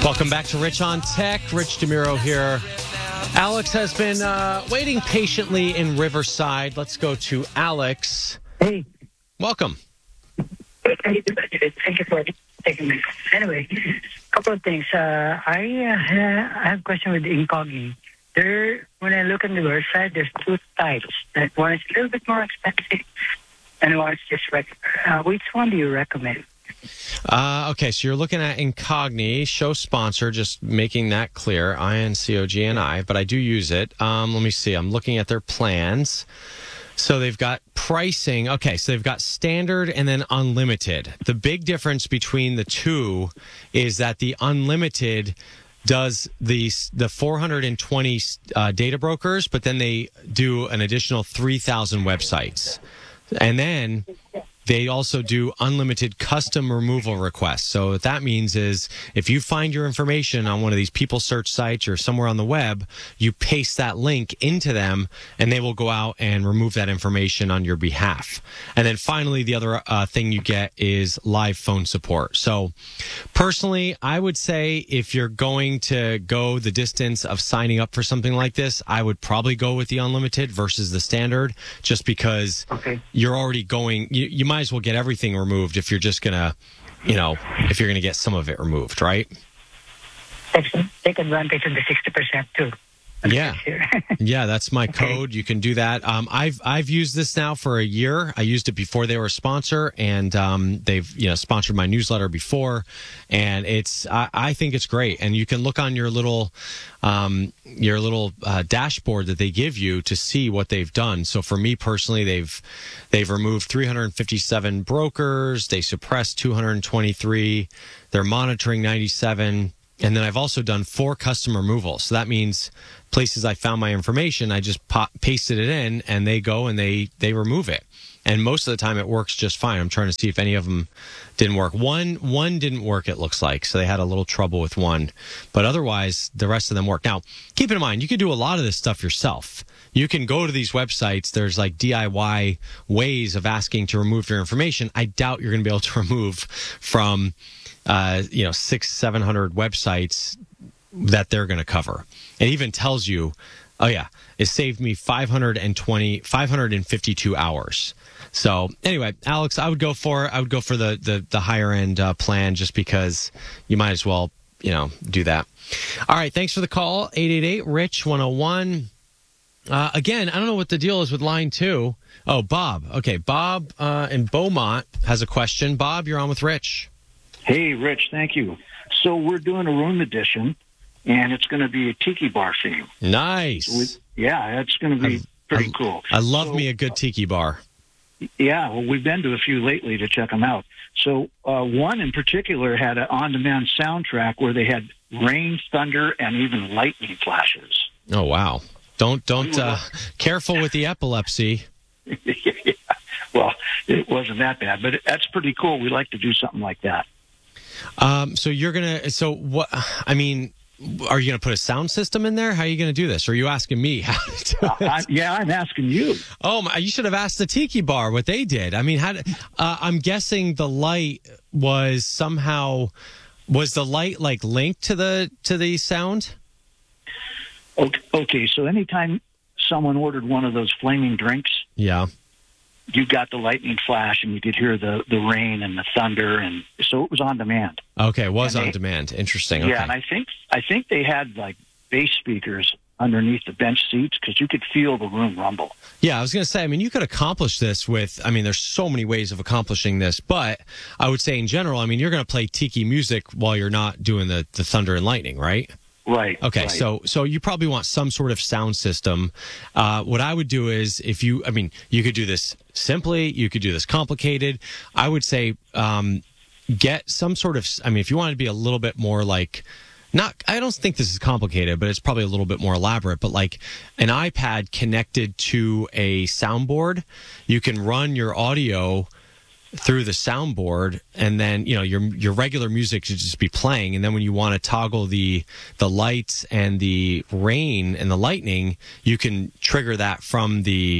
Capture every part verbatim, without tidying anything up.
Welcome back to Rich on Tech. Rich DeMuro here. Alex has been uh, waiting patiently in Riverside. Let's go to Alex. Hey. Welcome. Thank you for taking me. Anyway, a couple of things. Uh, I, uh, I have a question with Incogni. There, when I look on the website, there's two types. That one is a little bit more expensive, and one is just regular. Uh, which one do you recommend? Uh, okay, so you're looking at Incogni, show sponsor, just making that clear, I N C O G N I, but I do use it. Um, let me see, I'm looking at their plans. So they've got pricing. Okay, so they've got standard and then unlimited. The big difference between the two is that the unlimited does the the four hundred twenty uh, data brokers, but then they do an additional three thousand websites. And then they also do unlimited custom removal requests. So what that means is if you find your information on one of these people search sites or somewhere on the web, you paste that link into them and they will go out and remove that information on your behalf. And then finally, the other uh, thing you get is live phone support. So personally, I would say if you're going to go the distance of signing up for something like this, I would probably go with the unlimited versus the standard, just because okay. you're already going, you, you might might as well get everything removed if you're just gonna, you know, if you're gonna get some of it removed, right? Take advantage of the sixty percent too. Yeah, yeah, that's my code. You can do that. Um, I've I've used this now for a year. I used it before they were a sponsor, and um, they've you know sponsored my newsletter before, and it's I, I think it's great. And you can look on your little um, your little uh, dashboard that they give you to see what they've done. So for me personally, they've they've removed three hundred fifty-seven brokers. They suppressed two hundred twenty-three. They're monitoring ninety-seven. And then I've also done four custom removals. So that means places I found my information, I just pop, pasted it in, and they go and they, they remove it. And most of the time it works just fine. I'm trying to see if any of them didn't work. One one didn't work, it looks like. So they had a little trouble with one. But otherwise, the rest of them work. Now, keep in mind, you can do a lot of this stuff yourself. You can go to these websites. There's like D I Y ways of asking to remove your information. I doubt you're going to be able to remove from Uh, you know, six, seven hundred websites that they're going to cover. It even tells you, oh yeah, it saved me five hundred twenty, five hundred fifty-two hours. So anyway, Alex, I would go for, I would go for the, the, the higher end uh, plan, just because you might as well, you know, do that. All right. Thanks for the call. eight eight eight, Rich one oh one. Uh, again, I don't know what the deal is with line two. Oh, Bob. Okay. Bob uh, in Beaumont has a question. Bob, you're on with Rich. Hey, Rich, thank you. So we're doing a room edition, and it's going to be a tiki bar theme. Nice. So we, yeah, it's going to be I, pretty I, cool. I love so, me a good tiki bar. Yeah, well, we've been to a few lately to check them out. So uh, one in particular had an on-demand soundtrack where they had rain, thunder, and even lightning flashes. Oh, wow. Don't, don't, uh, careful with the epilepsy. Yeah. Well, it wasn't that bad, but that's pretty cool. We like to do something like that. Um, so you're going to, so what, I mean, are you going to put a sound system in there? How are you going to do this? Or are you asking me how to do it? Uh, I, yeah, I'm asking you. Oh, my, you should have asked the Tiki Bar what they did. I mean, how did, uh, I'm guessing the light was somehow, was the light like linked to the, to the sound? Okay, okay, so anytime someone ordered one of those flaming drinks, yeah, you got the lightning flash, and you could hear the, the rain and the thunder, and so it was on demand. Okay, it was and on they, demand. Interesting. Yeah, okay. and I think I think they had like bass speakers underneath the bench seats because you could feel the room rumble. Yeah, I was going to say, I mean, you could accomplish this with, I mean, there's so many ways of accomplishing this, but I would say in general, I mean, you're going to play tiki music while you're not doing the, the thunder and lightning, right? Right. Okay, right. so so you probably want some sort of sound system. Uh, what I would do is, if you, I mean, you could do this simply, you could do this complicated. I would say um, get some sort of, I mean, if you want to be a little bit more like, not, I don't think this is complicated, but it's probably a little bit more elaborate, but like an iPad connected to a soundboard, you can run your audio through the soundboard, and then you know your your regular music should just be playing, and then when you want to toggle the the lights and the rain and the lightning, you can trigger that from the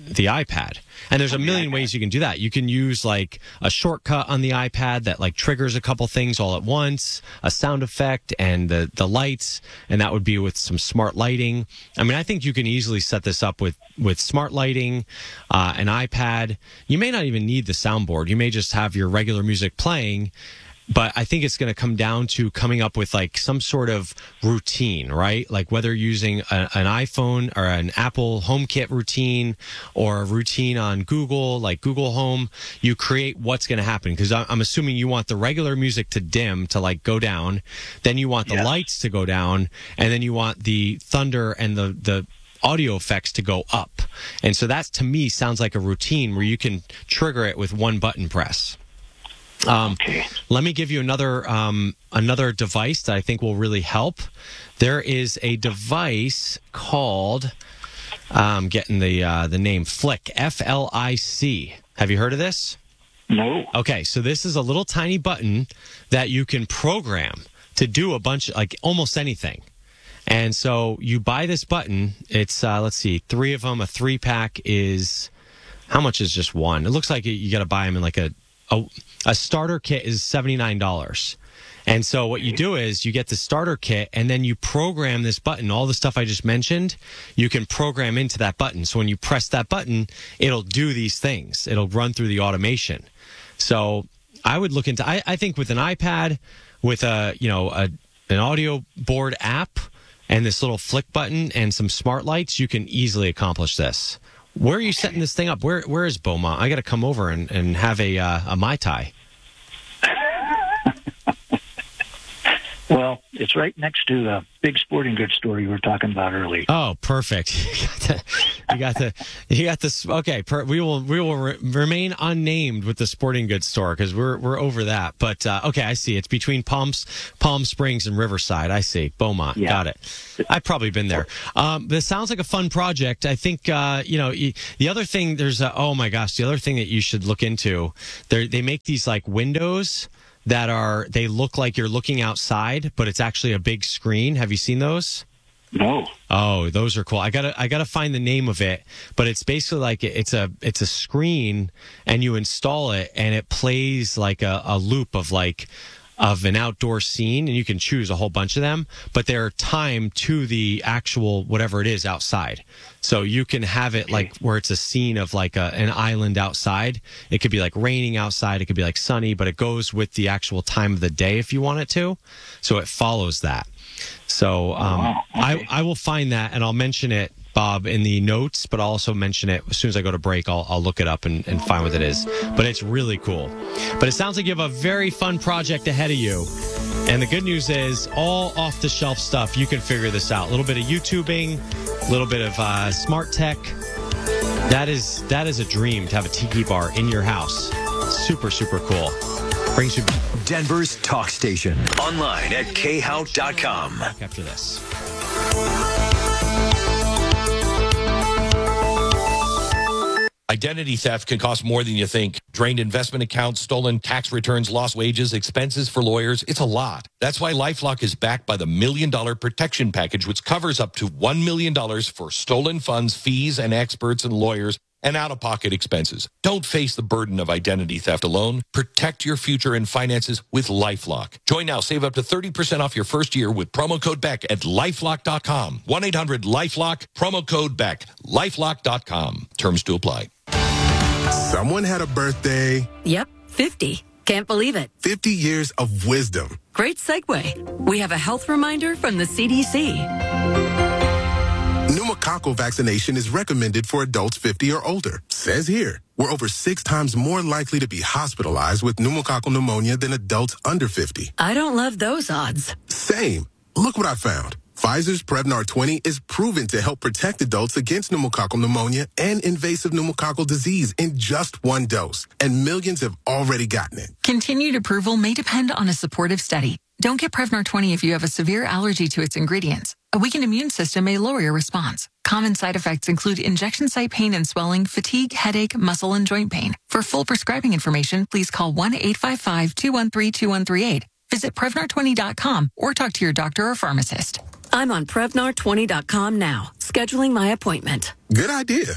the iPad. And there's a million ways you can do that. You can use like a shortcut on the iPad that like triggers a couple things all at once, a sound effect and the, the lights, and that would be with some smart lighting. I mean, I think you can easily set this up with, with smart lighting, uh, an iPad. You may not even need the soundboard. You may just have your regular music playing. But I think it's going to come down to coming up with like some sort of routine, right? Like whether using a, an iPhone or an Apple HomeKit routine or a routine on Google, like Google Home, you create what's going to happen. Because I'm assuming you want the regular music to dim, to like go down. Then you want the yes. lights to go down. And then you want the thunder and the, the audio effects to go up. And so that to me sounds like a routine where you can trigger it with one button press. Um, okay. Let me give you another um, another device that I think will really help. There is a device called, I'm um, getting the uh, the name Flick, F L I C. Have you heard of this? No. Okay, so this is a little tiny button that you can program to do a bunch of, like almost anything. And so you buy this button. It's, uh, let's see, three of them. A three pack is, how much is just one? It looks like you got to buy them in like a, a A starter kit is seventy-nine dollars. And so what you do is you get the starter kit and then you program this button. All the stuff I just mentioned, you can program into that button. So when you press that button, it'll do these things. It'll run through the automation. So I would look into, I, I think with an iPad, with a, you know, a, an audio board app and this little flick button and some smart lights, you can easily accomplish this. Where are you setting this thing up? Where Where is Beaumont? I got to come over and, and have a uh, a Mai Tai. Well, it's right next to the big sporting goods store you were talking about earlier. Oh, perfect. You got the, you got this. Okay, per, we will we will re- remain unnamed with the sporting goods store because we're we're over that. But uh, okay, I see. It's between Palms, Palm Springs and Riverside. I see. Beaumont. Yeah. Got it. I've probably been there. Um, this sounds like a fun project. I think uh, you know the other thing. There's a, oh my gosh, the other thing that you should look into. They they make these like windows that are, they look like you're looking outside, but it's actually a big screen. Have you seen those? No. Oh, those are cool. I gotta, I gotta find the name of it, but it's basically like it's a, it's a screen, and you install it, and it plays like a, a loop of like, of an outdoor scene, and you can choose a whole bunch of them, but they're timed to the actual whatever it is outside. So you can have it like where it's a scene of like a, an island outside. It could be like raining outside. It could be like sunny, but it goes with the actual time of the day if you want it to. So it follows that. So um, oh, wow. Okay. I, I will find that, and I'll mention it, Bob, in the notes, but I'll also mention it as soon as I go to break. I'll, I'll look it up and, and find what it is. But it's really cool. But it sounds like you have a very fun project ahead of you. And the good news is all off-the-shelf stuff. You can figure this out. A little bit of YouTubing, a little bit of uh, smart tech. That is that is a dream to have a tiki bar in your house. Super, super cool. Brings you Denver's talk station. Online at K Hout dot com. After this. Identity theft can cost more than you think. Drained investment accounts, stolen tax returns, lost wages, expenses for lawyers. It's a lot. That's why LifeLock is backed by the Million Dollar Protection Package, which covers up to one million dollars for stolen funds, fees, and experts and lawyers, and out-of-pocket expenses. Don't face the burden of identity theft alone. Protect your future and finances with LifeLock. Join now. Save up to thirty percent off your first year with promo code Beck at lifelock dot com. one eight hundred lifelock, promo code Beck, lifelock dot com. Terms to apply. Someone had a birthday. Yep, fifty. Can't believe it. fifty years of wisdom. Great segue. We have a health reminder from the C D C. Pneumococcal vaccination is recommended for adults fifty or older. Says here, we're over six times more likely to be hospitalized with pneumococcal pneumonia than adults under fifty. I don't love those odds. Same. Look what I found. Pfizer's Prevnar twenty is proven to help protect adults against pneumococcal pneumonia and invasive pneumococcal disease in just one dose, and millions have already gotten it. Continued approval may depend on a supportive study. Don't get Prevnar twenty if you have a severe allergy to its ingredients. A weakened immune system may lower your response. Common side effects include injection site pain and swelling, fatigue, headache, muscle, and joint pain. For full prescribing information, please call one eight five five, two one three, two one three eight. Visit Prevnar twenty dot com or talk to your doctor or pharmacist. I'm on Prevnar twenty dot com now, scheduling my appointment. Good idea.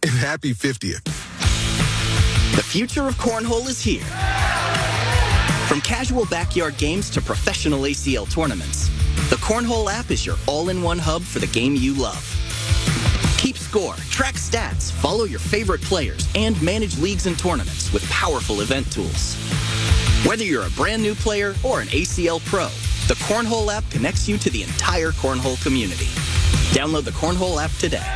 and happy fiftieth. The future of cornhole is here. From casual backyard games to professional A C L tournaments, the Cornhole app is your all-in-one hub for the game you love. Keep score, track stats, follow your favorite players, and manage leagues and tournaments with powerful event tools. Whether you're a brand new player or an A C L pro, the Cornhole app connects you to the entire Cornhole community. Download the Cornhole app today.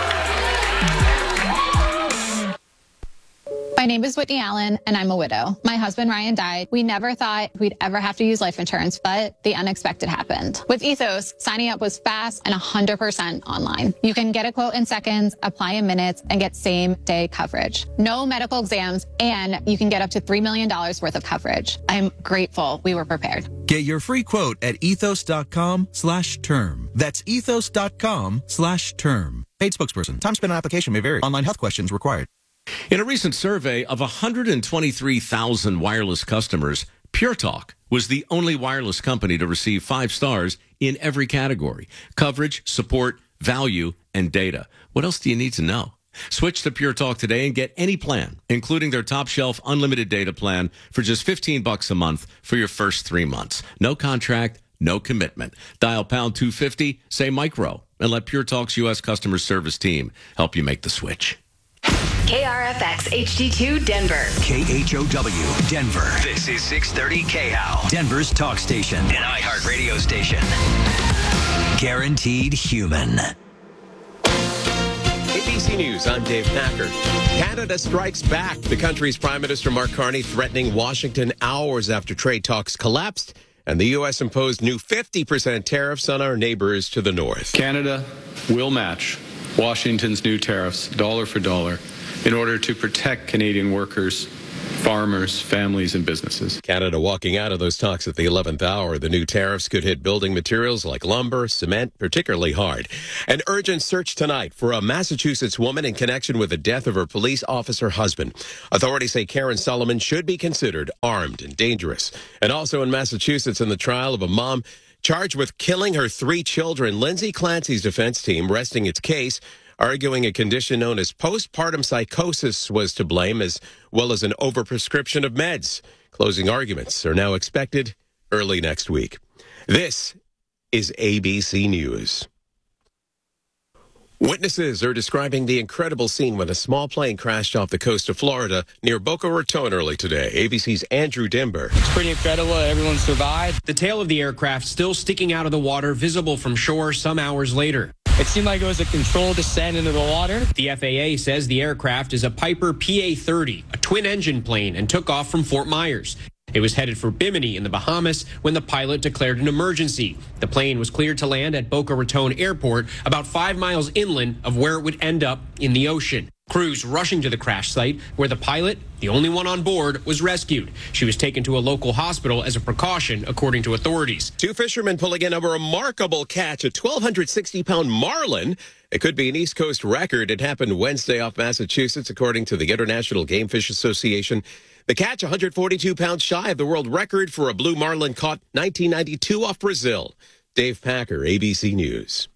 My name is Whitney Allen, and I'm a widow. My husband, Ryan, died. We never thought we'd ever have to use life insurance, but the unexpected happened. With Ethos, signing up was fast and one hundred percent online. You can get a quote in seconds, apply in minutes, and get same-day coverage. No medical exams, and you can get up to three million dollars worth of coverage. I'm grateful we were prepared. Get your free quote at ethos.com slash term. That's ethos.com slash term. Paid spokesperson. Time spent on application may vary. Online health questions required. In a recent survey of one hundred twenty-three thousand wireless customers, Pure Talk was the only wireless company to receive five stars in every category: coverage, support, value, and data. What else do you need to know? Switch to Pure Talk today and get any plan, including their top shelf unlimited data plan for just fifteen bucks a month for your first three months. No contract, no commitment. Dial pound two fifty, say micro, and let Pure Talk's U S customer service team help you make the switch. K R F X H D two Denver. K H O W Denver. This is six thirty K H O W, Denver's talk station, an iHeartRadio station. Guaranteed human. A B C News, I'm Dave Packer. Canada strikes back. The country's Prime Minister Mark Carney threatening Washington hours after trade talks collapsed, and the U S imposed new fifty percent tariffs on our neighbors to the north. Canada will match Washington's new tariffs dollar for dollar in order to protect Canadian workers, farmers, families, and businesses. Canada walking out of those talks at the eleventh hour. The new tariffs could hit building materials like lumber, cement, particularly hard. An urgent search tonight for a Massachusetts woman in connection with the death of her police officer husband. Authorities say Karen Solomon should be considered armed and dangerous. And also in Massachusetts, in the trial of a mom charged with killing her three children, Lindsay Clancy's defense team resting its case, arguing a condition known as postpartum psychosis was to blame, as well as an overprescription of meds. Closing arguments are now expected early next week. This is A B C News. Witnesses are describing the incredible scene when a small plane crashed off the coast of Florida near Boca Raton early today. A B C's Andrew Dimber. It's pretty incredible. Everyone survived. The tail of the aircraft still sticking out of the water, visible from shore some hours later. It seemed like it was a controlled descent into the water. The F A A says the aircraft is a Piper P A thirty, a twin-engine plane, and took off from Fort Myers. It was headed for Bimini in the Bahamas when the pilot declared an emergency. The plane was cleared to land at Boca Raton Airport, about five miles inland of where it would end up in the ocean. Crews rushing to the crash site, where the pilot, the only one on board, was rescued. She was taken to a local hospital as a precaution, according to authorities. Two fishermen pulling in a remarkable catch, a twelve sixty pound marlin. It could be an East Coast record. It happened Wednesday off Massachusetts, according to the International Game Fish Association. The catch, one hundred forty-two pounds shy of the world record for a blue marlin caught nineteen ninety-two off Brazil. Dave Packer, A B C News.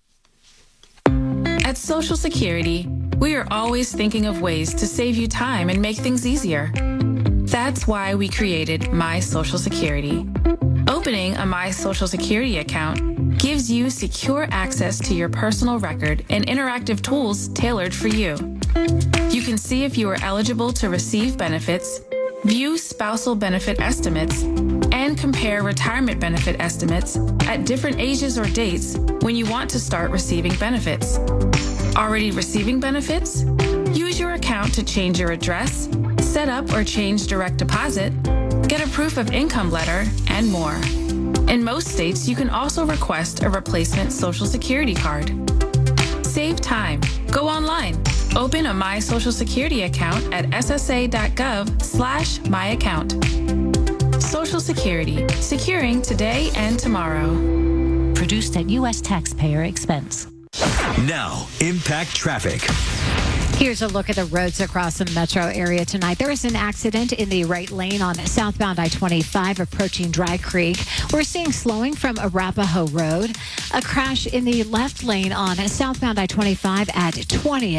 At Social Security, we are always thinking of ways to save you time and make things easier. That's why we created My Social Security. Opening a My Social Security account gives you secure access to your personal record and interactive tools tailored for you. You can see if you are eligible to receive benefits, view spousal benefit estimates, and compare retirement benefit estimates at different ages or dates when you want to start receiving benefits. Already receiving benefits? Use your account to change your address, set up or change direct deposit, get a proof of income letter, and more. In most states, you can also request a replacement Social Security card. Save time. Go online. Open a My Social Security account at ssa.gov slash my account. Social Security. Securing today and tomorrow. Produced at U S taxpayer expense. Now, Impact Traffic. Here's a look at the roads across the metro area tonight. There is an accident in the right lane on southbound I twenty-five approaching Dry Creek. We're seeing slowing from Arapahoe Road. A crash in the left lane on southbound I twenty-five at twentieth.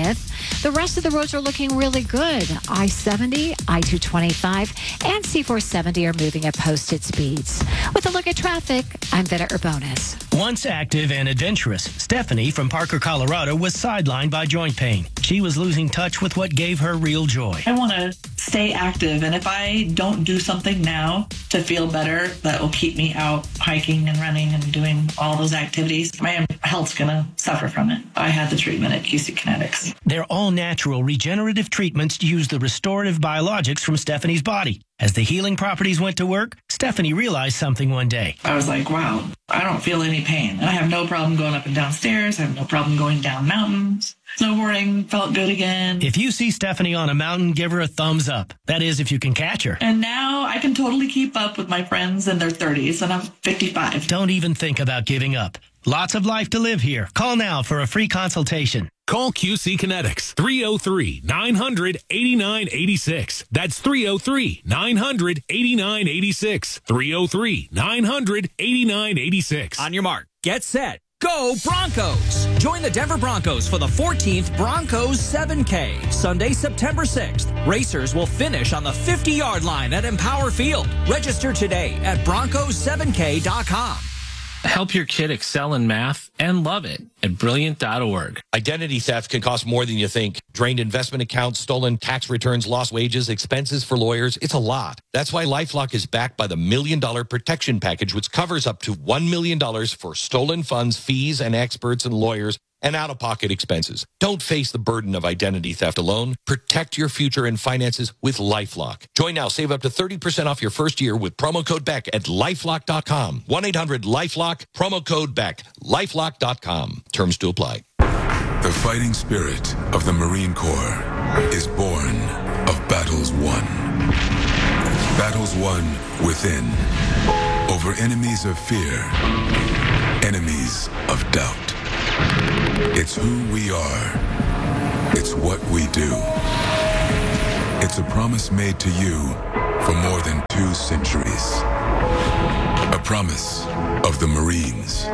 The rest of the roads are looking really good. I seventy, I two twenty-five, and C four seventy are moving at posted speeds. With a look at traffic, I'm Veda Urbonis. Once active and adventurous, Stephanie from Parker, Colorado was sidelined by joint pain. She was losing touch with what gave her real joy. I want to stay active, and if I don't do something now to feel better, that will keep me out hiking and running and doing all those activities, my health's going to suffer from it. I had the treatment at Q C Kinetics. Their all-natural regenerative treatments use the restorative biologics from Stephanie's body. As the healing properties went to work, Stephanie realized something one day. I was like, wow, I don't feel any pain. I have no problem going up and down stairs. I have no problem going down mountains. Snowboarding felt good again. If you see Stephanie on a mountain, give her a thumbs up. That is, if you can catch her. And now I can totally keep up with my friends in their thirties, and I'm fifty-five. Don't even think about giving up. Lots of life to live here. Call now for a free consultation. Call Q C Kinetics, three oh three, nine hundred, eighty-nine eighty-six. That's three oh three, nine hundred, eighty-nine eighty-six. three oh three, nine hundred, eighty-nine eighty-six. On your mark, get set, go Broncos! Join the Denver Broncos for the fourteenth Broncos seven K, Sunday, September sixth. Racers will finish on the fifty-yard line at Empower Field. Register today at broncos seven k dot com. Help your kid excel in math and love it at brilliant dot org. Identity theft can cost more than you think. Drained investment accounts, stolen tax returns, lost wages, expenses for lawyers. It's a lot. That's why LifeLock is backed by the Million Dollar Protection Package, which covers up to one million dollars for stolen funds, fees, and experts and lawyers, and out-of-pocket expenses. Don't face the burden of identity theft alone. Protect your future and finances with LifeLock. Join now. Save up to thirty percent off your first year with promo code Beck at lifelock dot com. one eight hundred lifelock, promo code Beck, lifelock dot com. Terms to apply. The fighting spirit of the Marine Corps is born of battles won. Battles won within, over enemies of fear, enemies of doubt. It's who we are. It's what we do. It's a promise made to you for more than two centuries. A promise of the Marines.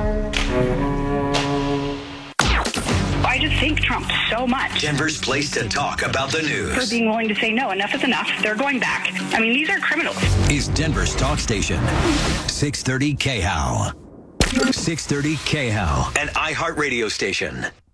I just thank Trump so much. Denver's place to talk about the news. For being willing to say no, enough is enough. They're going back. I mean, these are criminals. Is Denver's talk station. six thirty K H O W. six thirty K H O W, an iHeart radio station.